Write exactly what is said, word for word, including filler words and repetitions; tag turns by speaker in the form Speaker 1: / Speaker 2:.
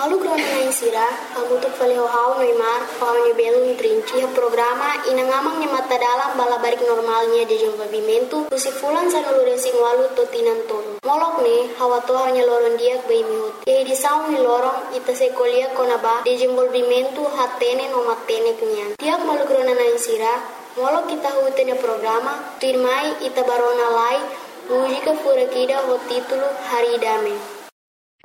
Speaker 1: Malu grona na insira, amutuk faleo hau Neymar, hau ni belu trinci programa inangamang ni mata dalam balabarik normalnya di desenvolvimento, kusifulan sa nuluresing walu totinan tolo. Molok ni, hawa toha nya loron diak bay mihut. Kaya di saung ni lorong, ita se kolia konaba, desenvolvimento hatene no matene kenyan. Tiak malu grona na insira, molok kita hutene programa, tirmai ita barona lai, mujika furakida ho titulo Hari Dame.